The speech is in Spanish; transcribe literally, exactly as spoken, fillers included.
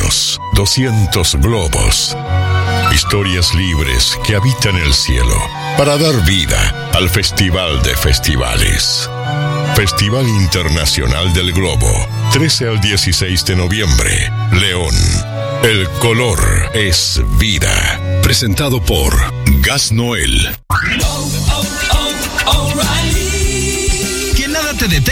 sueños, doscientos globos. Historias libres que habitan el cielo para dar vida al Festival de Festivales. Festival Internacional del Globo, trece al dieciséis de noviembre, León. El color es vida. Presentado por Gas Noel. Que nada te detenga.